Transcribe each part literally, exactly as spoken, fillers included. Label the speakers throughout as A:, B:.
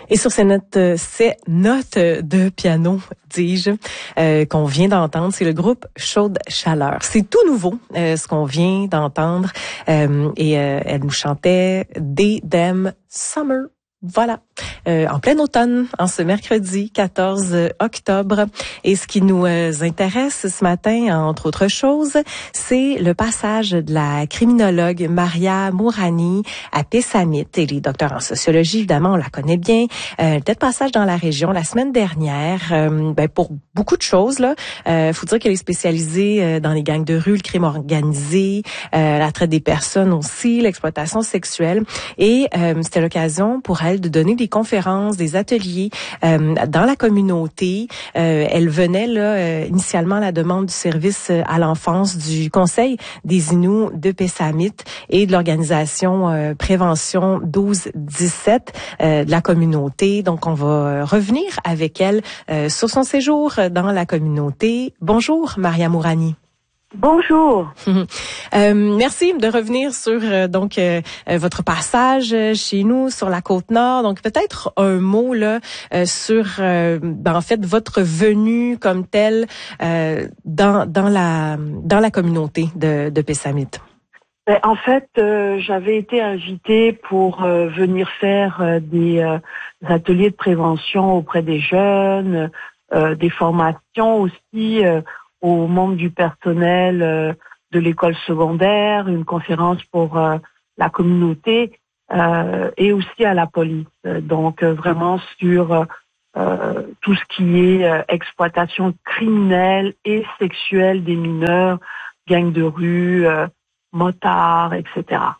A: Et sur ces notes, ces notes de piano, dis-je, euh, qu'on vient d'entendre, c'est le groupe Chaude Chaleur. C'est tout nouveau, euh, ce qu'on vient d'entendre. Euh, et euh, elle nous chantait Day Them Summer. Voilà, euh, en plein automne, en ce mercredi quatorze octobre. Et ce qui nous euh, intéresse ce matin, entre autres choses, c'est le passage de la criminologue Maria Mourani à Pessamit. Elle est docteur en sociologie, évidemment, on la connaît bien. Euh, peut-être passage dans la région la semaine dernière, euh, ben, pour beaucoup de choses. Là, euh, faut dire qu'elle est spécialisée euh, dans les gangs de rue, le crime organisé, euh, la traite des personnes aussi, l'exploitation sexuelle. Et euh, c'était l'occasion pour elle de donner des conférences, des ateliers euh, dans la communauté. Euh, elle venait là euh, initialement à la demande du service à l'enfance du Conseil des Inuits de Pessamit et de l'organisation euh, Prévention douze dix-sept euh, de la communauté. Donc, on va revenir avec elle euh, sur son séjour dans la communauté. Bonjour, Maria Mourani.
B: Bonjour.
A: euh, merci de revenir sur euh, donc euh, votre passage chez nous sur la Côte-Nord. Donc peut-être un mot là euh, sur euh, ben, en fait votre venue comme telle euh, dans dans la dans la communauté de, de Pessamit.
B: Ben, en fait, euh, j'avais été invitée pour euh, venir faire euh, des euh, ateliers de prévention auprès des jeunes, euh, des formations aussi. Euh, aux membres du personnel euh, de l'école secondaire, une conférence pour euh, la communauté euh, et aussi à la police. Donc euh, vraiment sur euh, tout ce qui est euh, exploitation criminelle et sexuelle des mineurs, gangs de rue, euh, motards, et cetera.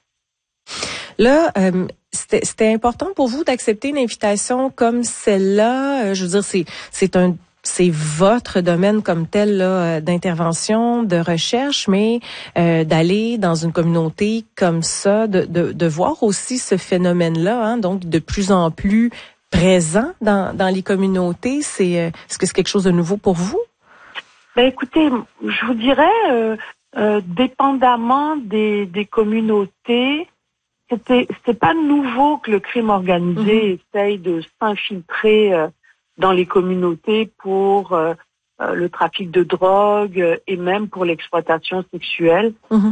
A: Là, euh, c'était, c'était important pour vous d'accepter une invitation comme celle-là. Euh, je veux dire, c'est c'est un c'est votre domaine comme tel là, d'intervention, de recherche, mais euh, d'aller dans une communauté comme ça, de, de, de voir aussi ce phénomène-là, hein, donc de plus en plus présent dans, dans les communautés. C'est, est-ce que c'est quelque chose de nouveau pour vous?
B: Ben écoutez, je vous dirais, euh, euh, dépendamment des, des communautés, c'était, c'était pas nouveau que le crime organisé mm-hmm. essaye de s'infiltrer euh, dans les communautés pour euh, euh, le trafic de drogue euh, et même pour l'exploitation sexuelle. Mmh.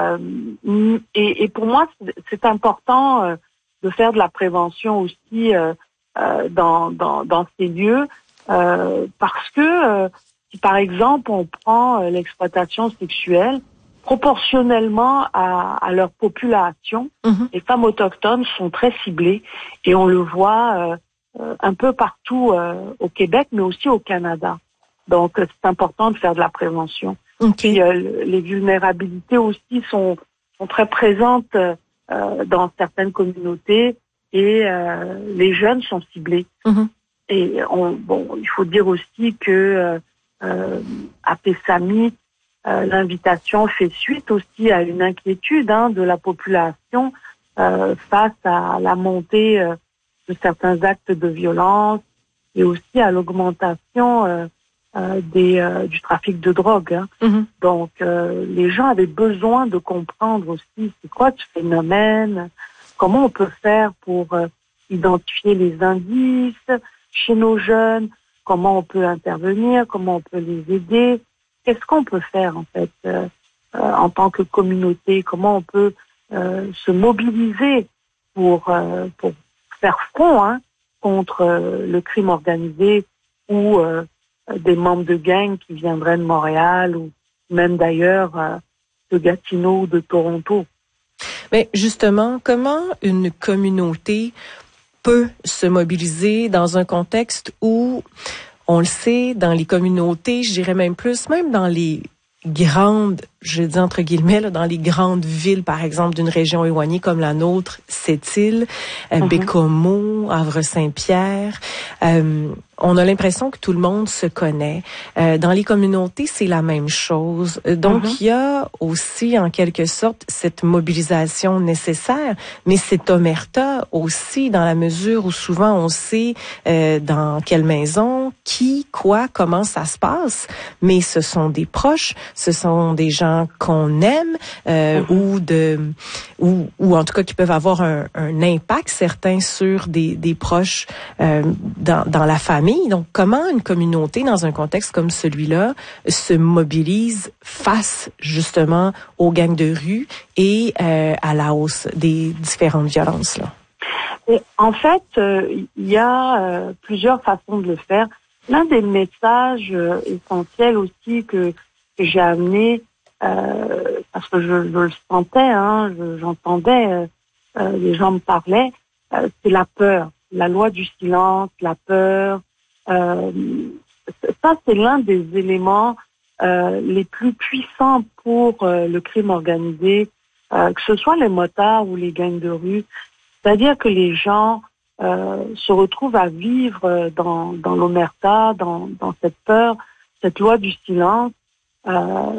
B: Euh, et, et pour moi, c'est, c'est important euh, de faire de la prévention aussi euh, euh, dans, dans, dans ces lieux euh, parce que euh, si par exemple on prend euh, l'exploitation sexuelle, proportionnellement à, à leur population, mmh. les femmes autochtones sont très ciblées et on le voit euh, Euh, un peu partout euh, au Québec, mais aussi au Canada. Donc, euh, c'est important de faire de la prévention.
A: Okay.
B: Puis, euh, les vulnérabilités aussi sont, sont très présentes euh, dans certaines communautés et euh, les jeunes sont ciblés. Mm-hmm. Et on, bon, il faut dire aussi que euh, à Pessamit, euh, l'invitation fait suite aussi à une inquiétude hein, de la population euh, face à la montée euh, de certains actes de violence et aussi à l'augmentation euh, euh, des, euh, du trafic de drogue. Hein. Mm-hmm. Donc, euh, les gens avaient besoin de comprendre aussi c'est quoi ce phénomène, comment on peut faire pour euh, identifier les indices chez nos jeunes, comment on peut intervenir, comment on peut les aider, qu'est-ce qu'on peut faire en fait euh, euh, en tant que communauté, comment on peut euh, se mobiliser pour, euh, pour faire front hein, contre euh, le crime organisé ou euh, des membres de gangs qui viendraient de Montréal ou même d'ailleurs euh, de Gatineau ou de Toronto.
A: Mais justement, comment une communauté peut se mobiliser dans un contexte où, on le sait, dans les communautés, je dirais même plus, même dans les grandes, je dis entre guillemets, là, dans les grandes villes, par exemple, d'une région éloignée comme la nôtre, Sept-Îles, euh, mm-hmm. Bécomo, Havre-Saint-Pierre, euh, on a l'impression que tout le monde se connaît. Euh, dans les communautés, c'est la même chose. Donc, mm-hmm. il y a aussi, en quelque sorte, cette mobilisation nécessaire, mais cette omerta aussi, dans la mesure où souvent on sait euh, dans quelle maison, qui, quoi, comment ça se passe, mais ce sont des proches, ce sont des gens gens qu'on aime euh, mm-hmm. ou de ou ou en tout cas qui peuvent avoir un, un impact certain sur des des proches euh, dans dans la famille. Donc comment une communauté dans un contexte comme celui-là se mobilise face justement aux gangs de rue et euh, à la hausse des différentes violences là?
B: Et en fait, euh, il y a euh, plusieurs façons de le faire. L'un des messages euh, essentiels aussi que, que j'ai amené, euh, parce que je, je le sentais, hein, je, j'entendais, euh, euh, les gens me parlaient, euh, c'est la peur, la loi du silence, la peur. Euh, ça, c'est l'un des éléments euh, les plus puissants pour euh, le crime organisé, euh, que ce soit les motards ou les gangs de rue. C'est-à-dire que les gens euh, se retrouvent à vivre dans, dans l'omerta, dans, dans cette peur, cette loi du silence, euh,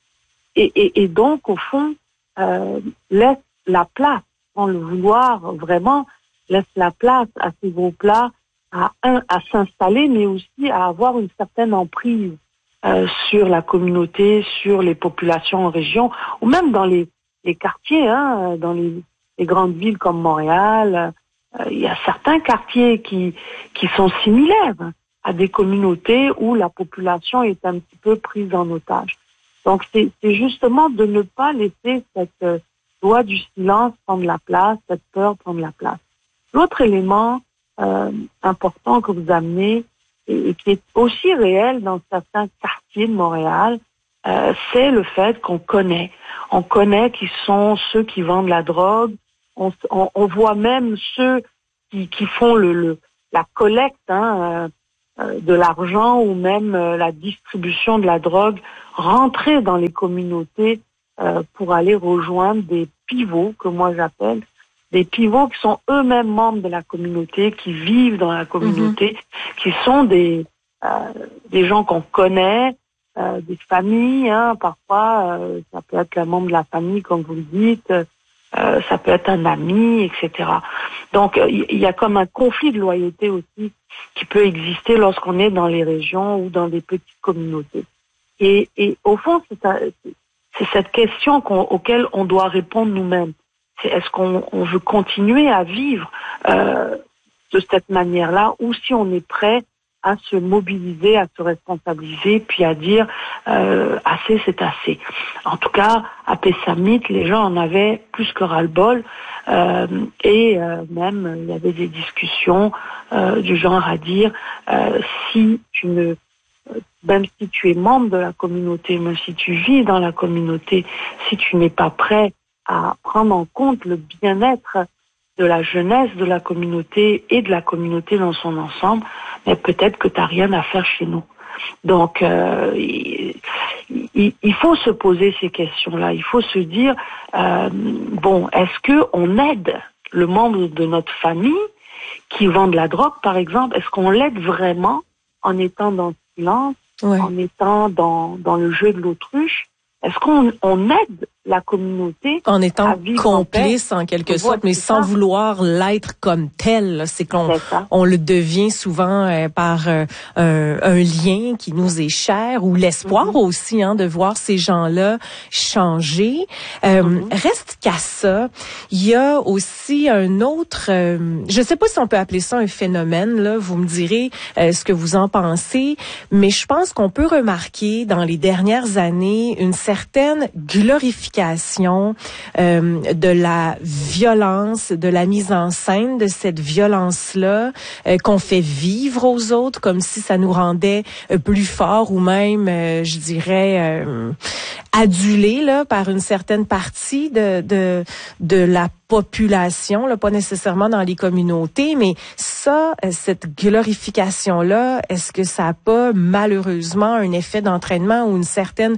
B: et, et, et donc, au fond, euh, laisse la place, sans le vouloir vraiment, laisse la place à ces groupes-là à, un, à s'installer, mais aussi à avoir une certaine emprise euh, sur la communauté, sur les populations en région, ou même dans les, les quartiers, hein, dans les les grandes villes comme Montréal, euh, il y a certains quartiers qui qui sont similaires à des communautés où la population est un petit peu prise en otage. Donc c'est, c'est justement de ne pas laisser cette euh, loi du silence prendre la place, cette peur prendre la place. L'autre élément euh, important que vous amenez et, et qui est aussi réel dans certains quartiers de Montréal, euh, c'est le fait qu'on connaît. On connaît qui sont ceux qui vendent la drogue. On, on, on voit même ceux qui, qui font le, le la collecte hein, euh, de l'argent ou même euh, la distribution de la drogue rentrer dans les communautés euh, pour aller rejoindre des pivots que moi j'appelle des pivots qui sont eux-mêmes membres de la communauté, qui vivent dans la communauté, mmh. qui sont des euh, des gens qu'on connaît, euh, des familles. Hein, parfois, euh, ça peut être un membre de la famille, comme vous le dites. Euh, ça peut être un ami, et cetera. Donc, il y, y a comme un conflit de loyauté aussi qui peut exister lorsqu'on est dans les régions ou dans des petites communautés. Et, et au fond, c'est, ça, c'est cette question qu'on, auquel on doit répondre nous-mêmes. C'est est-ce qu'on on veut continuer à vivre euh, de cette manière-là ou si on est prêt à se mobiliser, à se responsabiliser, puis à dire euh, assez, c'est assez. En tout cas, à Pessamit, les gens en avaient plus que ras-le-bol, euh, et euh, même il y avait des discussions euh, du genre à dire euh, si tu ne, même si tu es membre de la communauté, même si tu vis dans la communauté, si tu n'es pas prêt à prendre en compte le bien-être de la jeunesse de la communauté et de la communauté dans son ensemble, mais peut-être que tu n'as rien à faire chez nous. Donc, euh, il, il, il faut se poser ces questions-là. Il faut se dire, euh, bon, est-ce que on aide le membre de notre famille qui vend de la drogue, par exemple? Est-ce qu'on l'aide vraiment en étant dans le silence, ouais. en étant dans, dans le jeu de l'autruche? Est-ce qu'on on aide la communauté
A: en étant complice en, en quelque sorte, ouais, mais sans ça. vouloir l'être comme tel? C'est qu'on on le devient souvent euh, par euh, un, un lien qui nous est cher ou l'espoir mm-hmm. aussi hein, de voir ces gens-là changer. Euh, mm-hmm. Reste qu'à ça, il y a aussi un autre, euh, je sais pas si on peut appeler ça un phénomène, là, vous me direz euh, ce que vous en pensez, mais je pense qu'on peut remarquer dans les dernières années une certaine glorification euh, de la violence, de la mise en scène de cette violence-là euh, qu'on fait vivre aux autres comme si ça nous rendait euh, plus forts ou même, euh, je dirais, euh, adulés là, par une certaine partie de, de, de la population, là, pas nécessairement dans les communautés, mais ça, cette glorification-là, est-ce que ça n'a pas malheureusement un effet d'entraînement ou une certaine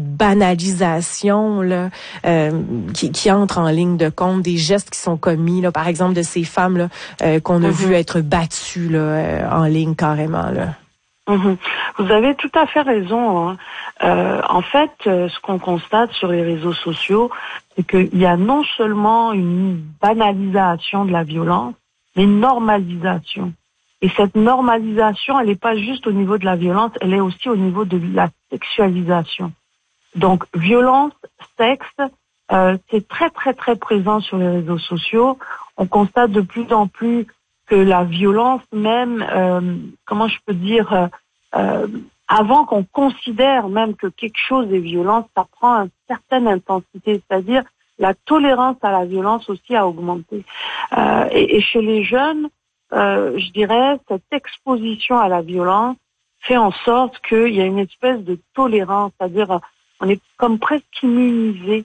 A: banalisation là, euh, qui, qui entre en ligne de compte des gestes qui sont commis, là, par exemple de ces femmes là, euh, qu'on a mm-hmm. vu être battues là, euh, en ligne carrément là.
B: Mmh. Vous avez tout à fait raison. Hein. Euh, en fait, euh, ce qu'on constate sur les réseaux sociaux, c'est qu'il y a non seulement une banalisation de la violence, mais une normalisation. Et cette normalisation, elle n'est pas juste au niveau de la violence, elle est aussi au niveau de la sexualisation. Donc, violence, sexe, euh, c'est très, très, très présent sur les réseaux sociaux. On constate de plus en plus que la violence même, euh, comment je peux dire, euh, euh, avant qu'on considère même que quelque chose est violence, ça prend une certaine intensité, c'est-à-dire la tolérance à la violence aussi a augmenté. Euh, et, et chez les jeunes, euh, je dirais, cette exposition à la violence fait en sorte qu'il y a une espèce de tolérance, c'est-à-dire on est comme presque immunisé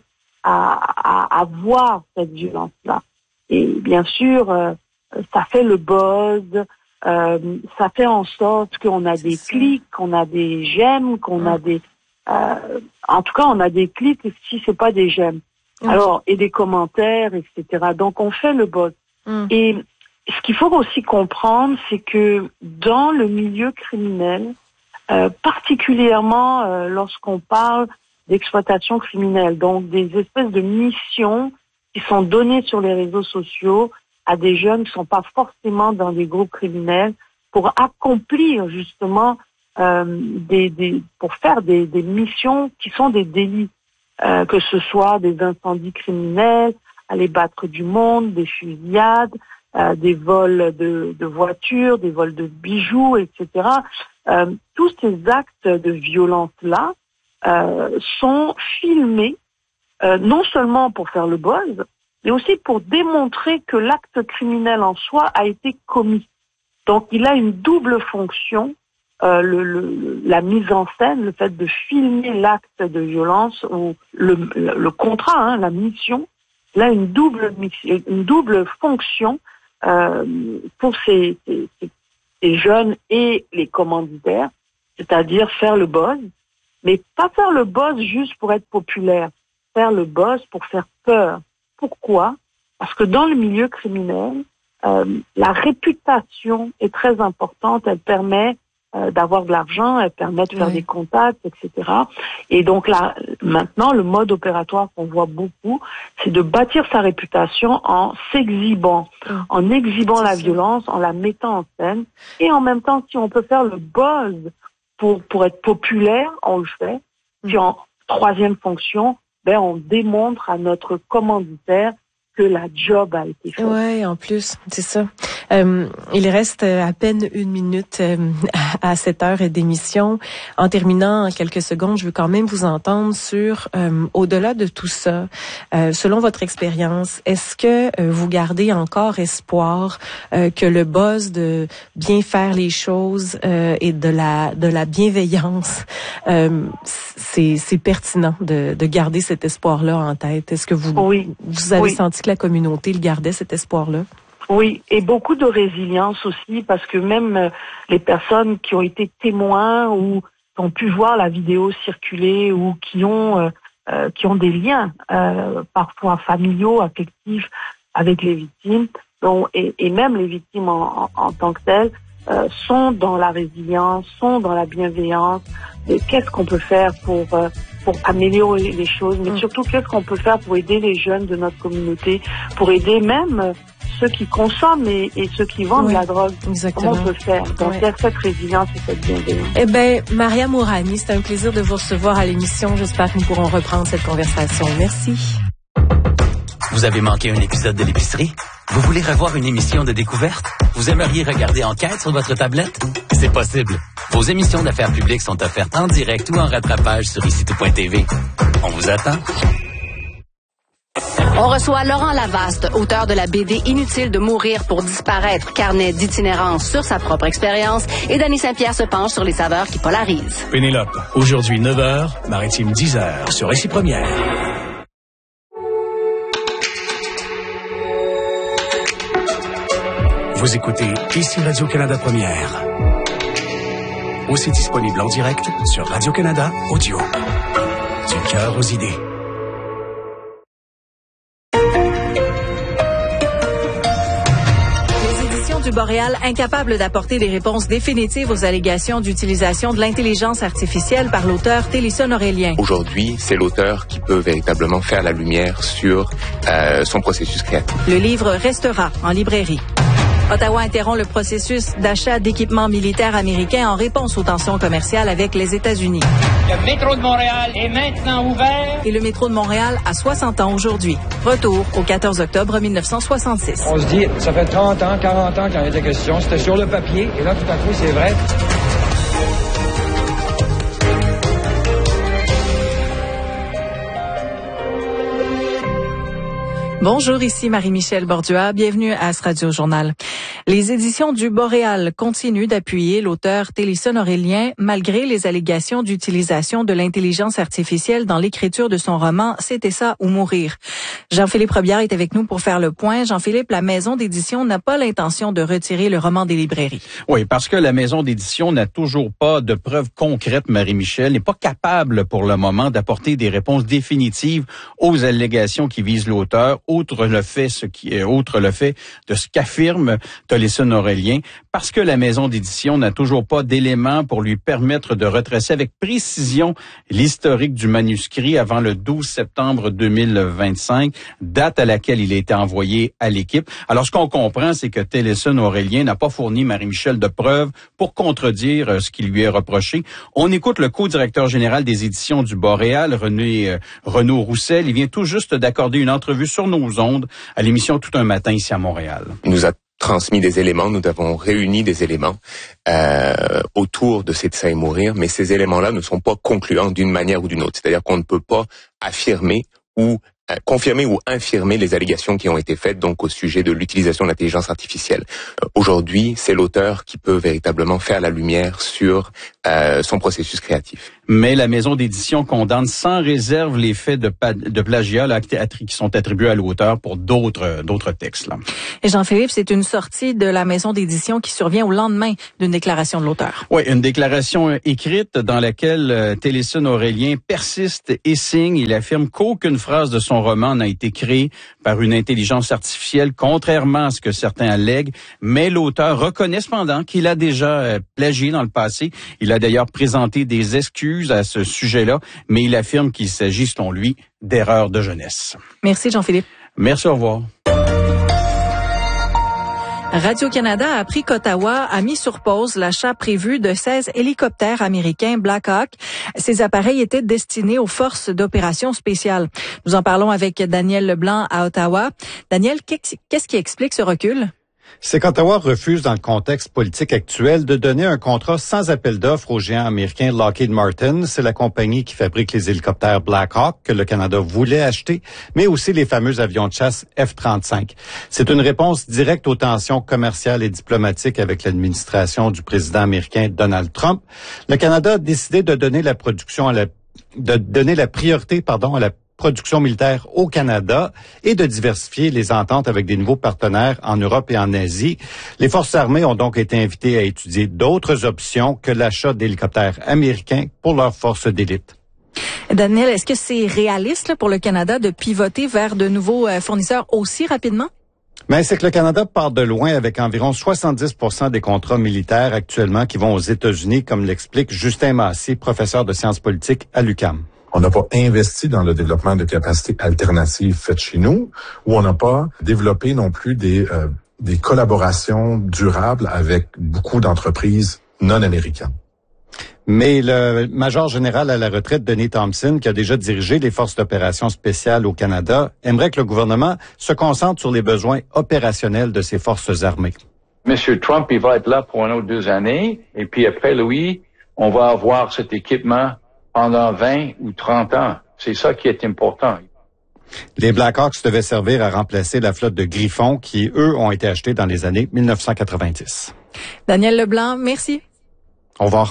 B: à, à, à voir cette violence-là. Et bien sûr, euh, ça fait le buzz, euh, ça fait en sorte qu'on a des clics, qu'on a des j'aime, qu'on a des... Euh, en tout cas, on a des clics si c'est pas des j'aime. Mmh. Alors, et des commentaires, et cetera. Donc, on fait le buzz. Mmh. Et ce qu'il faut aussi comprendre, c'est que dans le milieu criminel, euh, particulièrement euh, lorsqu'on parle d'exploitation criminelle, donc des espèces de missions qui sont données sur les réseaux sociaux à des jeunes qui ne sont pas forcément dans des groupes criminels pour accomplir justement euh, des, des pour faire des, des missions qui sont des délits, euh, que ce soit des incendies criminels, aller battre du monde, des fusillades, euh, des vols de, de voitures, des vols de bijoux, et cetera. Euh, tous ces actes de violence-là euh, sont filmés euh, non seulement pour faire le buzz, mais aussi pour démontrer que l'acte criminel en soi a été commis. Donc, il a une double fonction, euh, le, le, la mise en scène, le fait de filmer l'acte de violence ou le, le, le contrat, hein, la mission, il a une double, une double fonction euh, pour ces, ces, ces jeunes et les commanditaires, c'est-à-dire faire le buzz, mais pas faire le buzz juste pour être populaire, faire le buzz pour faire peur. Pourquoi? Parce que dans le milieu criminel, euh, la réputation est très importante. Elle permet euh, d'avoir de l'argent, elle permet de faire oui. des contacts, et cetera. Et donc là, maintenant, le mode opératoire qu'on voit beaucoup, c'est de bâtir sa réputation en s'exhibant, oui. en exhibant c'est la ça. violence, en la mettant en scène. Et en même temps, si on peut faire le buzz pour pour être populaire, on le fait. Puis oui. en troisième fonction, ben, on démontre à notre commanditaire que la job a été faite.
A: Oui, en plus, c'est ça. Euh, il reste à peine une minute euh, à cette heure d'émission. En terminant en quelques secondes, je veux quand même vous entendre sur, euh, au-delà de tout ça, euh, selon votre expérience, est-ce que euh, vous gardez encore espoir euh, que le buzz de bien faire les choses euh, et de la de la bienveillance, euh, c'est c'est pertinent de, de garder cet espoir-là en tête? Est-ce que vous
B: oui.
A: vous avez
B: oui.
A: senti que la communauté le gardait, cet espoir-là?
B: Oui, et beaucoup de résilience aussi, parce que même euh, les personnes qui ont été témoins ou qui ont pu voir la vidéo circuler ou qui ont euh, euh, qui ont des liens euh, parfois familiaux, affectifs avec les victimes, donc, et, et même les victimes en, en, en tant que telles, euh, sont dans la résilience, sont dans la bienveillance. Et qu'est-ce qu'on peut faire pour euh, pour améliorer les choses, mais surtout qu'est-ce qu'on peut faire pour aider les jeunes de notre communauté, pour aider même euh, ceux qui consomment et, et ceux qui vendent oui, la drogue.
A: Exactement.
B: Comment on peut faire? Donc, il y a cette résilience et cette bienveillance.
A: Eh bien, Maria Mourani, c'est un plaisir de vous recevoir à l'émission. J'espère que nous pourrons reprendre cette conversation. Merci.
C: Vous avez manqué un épisode de l'épicerie? Vous voulez revoir une émission de découverte? Vous aimeriez regarder Enquête sur votre tablette? C'est possible. Vos émissions d'affaires publiques sont offertes en direct ou en rattrapage sur ici tout point t v. On vous attend.
D: On reçoit Laurent Lavaste, auteur de la B D Inutile de mourir pour disparaître, carnet d'itinérance sur sa propre expérience, et Danny Saint-Pierre se penche sur les saveurs qui polarisent.
E: Pénélope, aujourd'hui neuf heures, Maritime dix heures, sur Ici Première. Vous écoutez Ici Radio-Canada Première. Aussi disponible en direct sur Radio-Canada Audio. Du cœur aux idées.
F: Du Boréal, incapable d'apporter des réponses définitives aux allégations d'utilisation de l'intelligence artificielle par l'auteur Télisson Aurélien.
G: Aujourd'hui, c'est l'auteur qui peut véritablement faire la lumière sur euh, son processus créatif.
F: Le livre restera en librairie. Ottawa interrompt le processus d'achat d'équipements militaires américains en réponse aux tensions commerciales avec les États-Unis.
H: Le métro de Montréal est maintenant ouvert.
F: Et le métro de Montréal a soixante ans aujourd'hui. Retour au quatorze octobre mille neuf cent soixante-six.
I: On se dit, ça fait trente ans, quarante ans qu'il y en était question. C'était sur le papier. Et là, tout à coup, c'est vrai.
F: Bonjour, ici Marie-Michel Bordua. Bienvenue à ce Radio-Journal. Les éditions du Boréal continuent d'appuyer l'auteur Télisson Aurélien malgré les allégations d'utilisation de l'intelligence artificielle dans l'écriture de son roman « C'était ça ou mourir ». Jean-Philippe Robillard est avec nous pour faire le point. Jean-Philippe, la maison d'édition n'a pas l'intention de retirer le roman des librairies.
J: Oui, parce que la maison d'édition n'a toujours pas de preuves concrètes, Marie-Michel, n'est pas capable pour le moment d'apporter des réponses définitives aux allégations qui visent l'auteur, outre le fait ce qui outre le fait de ce qu'affirme Télisson Aurélien, parce que la maison d'édition n'a toujours pas d'éléments pour lui permettre de retracer avec précision l'historique du manuscrit avant le douze septembre deux mille vingt-cinq, date à laquelle il a été envoyé à l'équipe. Alors, ce qu'on comprend, c'est que Télisson Aurélien n'a pas fourni, Marie-Michel, de preuves pour contredire ce qui lui est reproché. On écoute le co-directeur général des éditions du Boréal, René euh, Renaud Roussel. Il vient tout juste d'accorder une entrevue sur nos ondes à l'émission Tout un matin ici à Montréal.
G: Il nous a transmis des éléments, nous avons réuni des éléments euh, autour de C'est ça et mourir, mais ces éléments-là ne sont pas concluants d'une manière ou d'une autre. C'est-à-dire qu'on ne peut pas affirmer ou euh, confirmer ou infirmer les allégations qui ont été faites donc au sujet de l'utilisation de l'intelligence artificielle. Euh, aujourd'hui, c'est l'auteur qui peut véritablement faire la lumière sur euh, son processus créatif.
J: Mais la maison d'édition condamne sans réserve les faits de, de plagiat là, qui sont attribués à l'auteur pour d'autres d'autres textes. Là.
F: Et Jean-Philippe, c'est une sortie de la maison d'édition qui survient au lendemain d'une déclaration de l'auteur.
J: Oui, une déclaration écrite dans laquelle euh, Télisson Aurélien persiste et signe. Il affirme qu'aucune phrase de son roman n'a été créée par une intelligence artificielle, contrairement à ce que certains allèguent. Mais l'auteur reconnaît cependant qu'il a déjà euh, plagié dans le passé. Il a d'ailleurs présenté des excuses à ce sujet-là, mais il affirme qu'il s'agit, selon lui, d'erreurs de jeunesse.
F: Merci Jean-Philippe.
J: Merci, au revoir.
F: Radio-Canada a appris qu'Ottawa a mis sur pause l'achat prévu de seize hélicoptères américains Black Hawk. Ces appareils étaient destinés aux forces d'opération spéciales. Nous en parlons avec Daniel Leblanc à Ottawa. Daniel, qu'est-ce qui explique ce recul?
K: C'est qu'Ottawa refuse, dans le contexte politique actuel, de donner un contrat sans appel d'offres au géant américain Lockheed Martin. C'est la compagnie qui fabrique les hélicoptères Black Hawk que le Canada voulait acheter, mais aussi les fameux avions de chasse F trente-cinq. C'est une réponse directe aux tensions commerciales et diplomatiques avec l'administration du président américain Donald Trump. Le Canada a décidé de donner la production à la, de donner la priorité, pardon, à la production militaire au Canada et de diversifier les ententes avec des nouveaux partenaires en Europe et en Asie. Les forces armées ont donc été invitées à étudier d'autres options que l'achat d'hélicoptères américains pour leurs forces d'élite.
F: Daniel, est-ce que c'est réaliste là, pour le Canada de pivoter vers de nouveaux euh, fournisseurs aussi rapidement?
K: Mais c'est que le Canada part de loin avec environ soixante-dix pour cent des contrats militaires actuellement qui vont aux États-Unis, comme l'explique Justin Massé, professeur de sciences politiques à l'U Q A M.
L: On n'a pas investi dans le développement de capacités alternatives faites chez nous, ou on n'a pas développé non plus des, euh, des collaborations durables avec beaucoup d'entreprises non américaines.
K: Mais le major général à la retraite, Denis Thompson, qui a déjà dirigé les forces d'opération spéciales au Canada, aimerait que le gouvernement se concentre sur les besoins opérationnels de ses forces armées.
M: Monsieur Trump, il va être là pour une autre deux années, et puis après lui, on va avoir cet équipement pendant vingt ou trente ans. C'est ça qui est important.
K: Les Black Hawks devaient servir à remplacer la flotte de Griffon qui, eux, ont été achetés dans les années mille neuf cent quatre-vingt-dix.
F: Daniel Leblanc, merci.
K: Au revoir.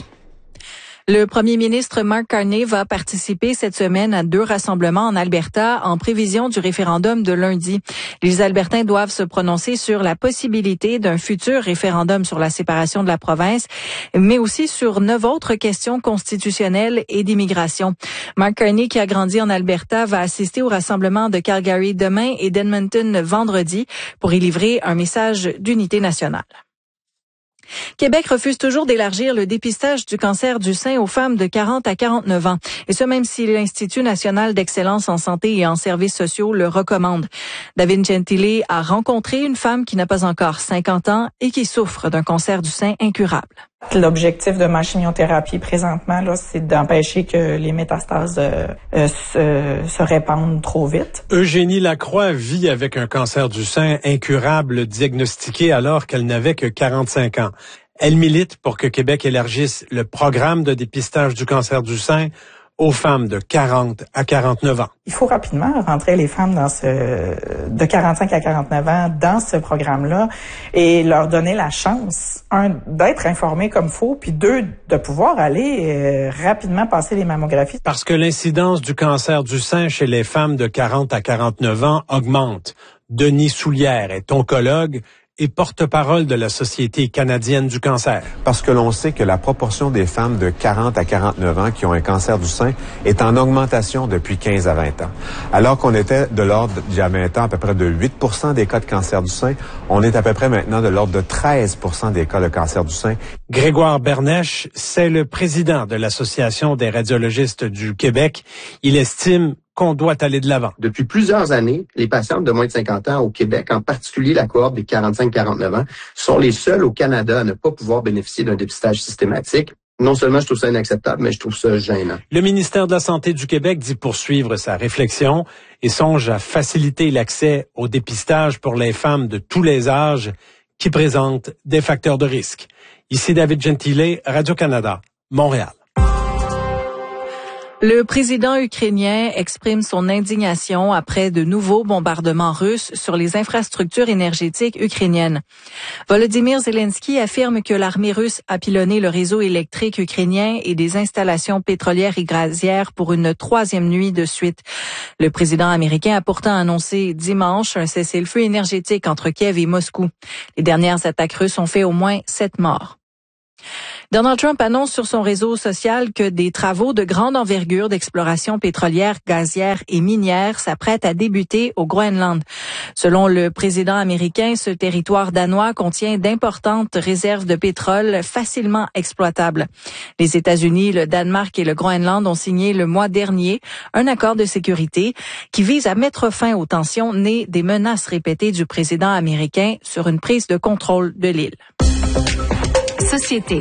F: Le premier ministre Mark Carney va participer cette semaine à deux rassemblements en Alberta en prévision du référendum de lundi. Les Albertains doivent se prononcer sur la possibilité d'un futur référendum sur la séparation de la province, mais aussi sur neuf autres questions constitutionnelles et d'immigration. Mark Carney, qui a grandi en Alberta, va assister au rassemblement de Calgary demain et d'Edmonton vendredi pour y livrer un message d'unité nationale. Québec refuse toujours d'élargir le dépistage du cancer du sein aux femmes de quarante à quarante-neuf ans. Et ce, même si l'Institut national d'excellence en santé et en services sociaux le recommande. David Gentile a rencontré une femme qui n'a pas encore cinquante ans et qui souffre d'un cancer du sein incurable.
N: L'objectif de ma chimiothérapie présentement, là, c'est d'empêcher que les métastases euh, euh, se, se répandent trop vite.
O: Eugénie Lacroix vit avec un cancer du sein incurable diagnostiqué alors qu'elle n'avait que quarante-cinq ans. Elle milite pour que Québec élargisse le programme de dépistage du cancer du sein aux femmes de quarante à quarante-neuf ans.
N: Il faut rapidement rentrer les femmes dans ce de quarante-cinq à quarante-neuf ans dans ce programme-là et leur donner la chance, un, d'être informées comme faut, puis deux, de pouvoir aller euh, rapidement passer les mammographies.
O: Parce que l'incidence du cancer du sein chez les femmes de quarante à quarante-neuf ans augmente. Denis Soulière est oncologue et porte-parole de la Société canadienne du cancer.
P: Parce que l'on sait que la proportion des femmes de quarante à quarante-neuf ans qui ont un cancer du sein est en augmentation depuis quinze à vingt ans. Alors qu'on était de l'ordre, il y a vingt ans, à peu près de huit pour cent des cas de cancer du sein, on est à peu près maintenant de l'ordre de treize pour cent des cas de cancer du sein.
O: Grégoire Bernèche, c'est le président de l'Association des radiologistes du Québec. Il estime qu'on doit aller de l'avant.
Q: Depuis plusieurs années, les patientes de moins de cinquante ans au Québec, en particulier la cohorte des quarante-cinq à quarante-neuf ans, sont les seules au Canada à ne pas pouvoir bénéficier d'un dépistage systématique. Non seulement je trouve ça inacceptable, mais je trouve ça gênant.
O: Le ministère de la Santé du Québec dit poursuivre sa réflexion et songe à faciliter l'accès au dépistage pour les femmes de tous les âges qui présentent des facteurs de risque. Ici David Gentile, Radio-Canada, Montréal.
F: Le président ukrainien exprime son indignation après de nouveaux bombardements russes sur les infrastructures énergétiques ukrainiennes. Volodymyr Zelensky affirme que l'armée russe a pilonné le réseau électrique ukrainien et des installations pétrolières et gazières pour une troisième nuit de suite. Le président américain a pourtant annoncé dimanche un cessez-le-feu énergétique entre Kiev et Moscou. Les dernières attaques russes ont fait au moins sept morts. Donald Trump annonce sur son réseau social que des travaux de grande envergure d'exploration pétrolière, gazière et minière s'apprêtent à débuter au Groenland. Selon le président américain, ce territoire danois contient d'importantes réserves de pétrole facilement exploitables. Les États-Unis, le Danemark et le Groenland ont signé le mois dernier un accord de sécurité qui vise à mettre fin aux tensions nées des menaces répétées du président américain sur une prise de contrôle de l'île.
D: Société.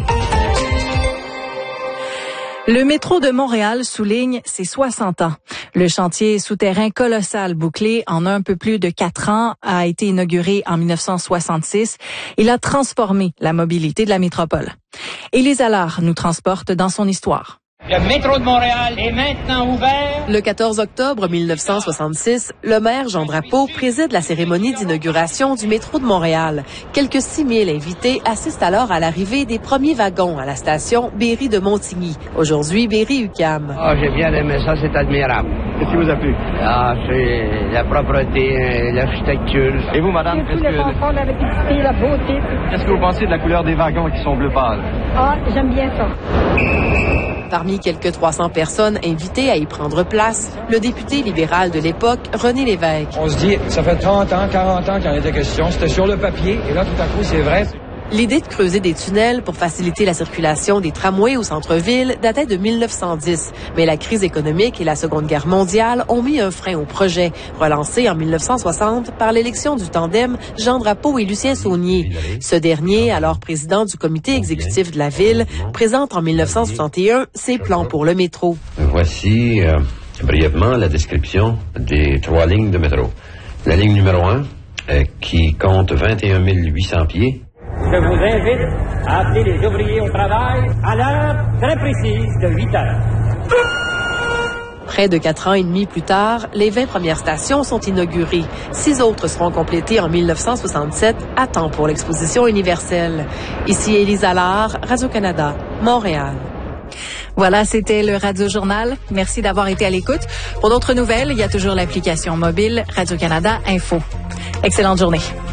F: Le métro de Montréal souligne ses soixante ans. Le chantier souterrain colossal bouclé en un peu plus de quatre ans a été inauguré en mille neuf cent soixante-six. Il a transformé la mobilité de la métropole. Élise Allard nous transporte dans son histoire.
H: Le métro de Montréal est maintenant ouvert.
R: Le quatorze octobre mille neuf cent soixante-six, le maire Jean Drapeau préside la cérémonie d'inauguration du métro de Montréal. Quelques six mille invités assistent alors à l'arrivée des premiers wagons à la station Berry de Montigny. Aujourd'hui, Berry-U Q A M.
S: Ah, j'ai bien aimé ça, c'est admirable.
T: Qu'est-ce qui vous a plu?
S: Ah, c'est la propreté, l'architecture.
T: Et vous, madame, qu'est-ce que...
U: la beauté.
T: Qu'est-ce que vous pensez de la couleur des wagons qui sont bleu pâle?
U: Ah, j'aime bien ça.
R: Parmi quelques trois cents personnes invitées à y prendre place, le député libéral de l'époque, René Lévesque.
I: On se dit, ça fait trente ans, quarante ans qu'il en était question, c'était sur le papier, et là, tout à coup, c'est vrai.
R: L'idée de creuser des tunnels pour faciliter la circulation des tramways au centre-ville datait de mille neuf cent dix, mais la crise économique et la Seconde Guerre mondiale ont mis un frein au projet, relancé en mille neuf cent soixante par l'élection du tandem Jean Drapeau et Lucien Saunier. Ce dernier, alors président du comité exécutif de la ville, présente en mille neuf cent soixante et un ses plans pour le métro.
V: Voici euh, brièvement la description des trois lignes de métro. La ligne numéro un, euh, qui compte vingt et un mille huit cents pieds.
H: Je vous invite à appeler les ouvriers au travail à l'heure très précise de huit heures.
R: Près de quatre ans et demi plus tard, les vingt premières stations sont inaugurées. Six autres seront complétées en mille neuf cent soixante-sept, à temps pour l'exposition universelle. Ici Élise Allard, Radio-Canada, Montréal.
F: Voilà, c'était le Radio Journal. Merci d'avoir été à l'écoute. Pour d'autres nouvelles, il y a toujours l'application mobile Radio-Canada Info. Excellente journée.